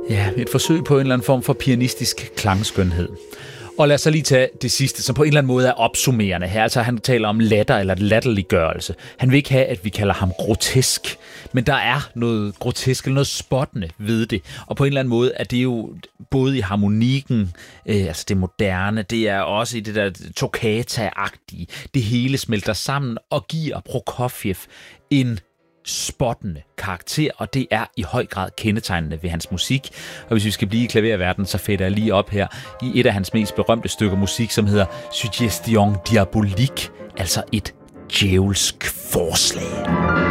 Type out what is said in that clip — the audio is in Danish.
Ja, et forsøg på en eller anden form for pianistisk klangskønhed. Og lad os så lige tage det sidste, som på en eller anden måde er opsummerende her. Altså han taler om latter eller latterliggørelse. Han vil ikke have, at vi kalder ham grotesk. Men der er noget grotesk eller noget spottende ved det. Og på en eller anden måde er det jo både i harmonikken, altså det moderne, det er også i det der toccata-agtige. Det hele smelter sammen og giver Prokofjev en spottende karakter, og det er i høj grad kendetegnende ved hans musik. Og hvis vi skal blive i klaververdenen, så fætter jeg lige op her i et af hans mest berømte stykker musik, som hedder Suggestion Diabolique, altså et djævelsk forslag.